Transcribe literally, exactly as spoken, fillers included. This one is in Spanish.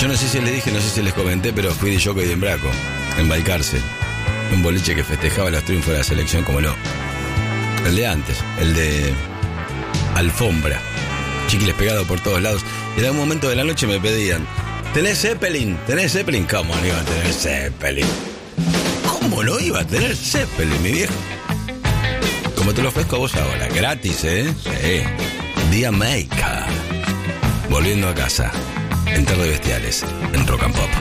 Yo no sé si les dije, no sé si les comenté, pero fui de jockey de Embraco, en Balcarce. Un boliche que festejaba los triunfos de la selección, como no. El de antes, el de alfombra. Chiquiles pegados por todos lados. Y en algún momento de la noche me pedían: ¿tenés Zeppelin? ¿Tenés Zeppelin? ¿Cómo no iba a tener Zeppelin? ¿Cómo no iba a tener Zeppelin, mi viejo? Como te lo ofrezco a vos ahora, gratis, ¿eh? Sí. Día Maker. Volviendo a casa, en Tarde Bestiales, en Rock and Pop.